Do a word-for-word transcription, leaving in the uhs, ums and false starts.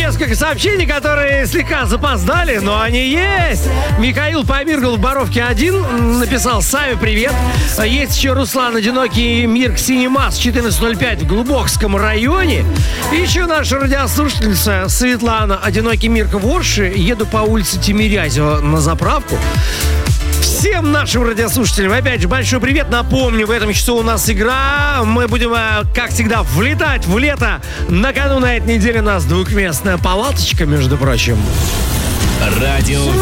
несколько сообщений, которые слегка запоздали, но они есть. Михаил Помиргал в Боровке один написал: Саве, привет. Есть еще Руслан Одинокий Мир Синемас четырнадцать ноль пять в Глубокском районе. И еще наша радиослушательница Светлана Одинокий Мирка в Орше. Еду по улице Тимирязева на заправку. Всем нашим радиослушателям, опять же, большой привет. Напомню, в этом часу у нас игра. Мы будем, как всегда, влетать в лето. На кону на этой неделе у нас двухместная палаточка, между прочим. Радио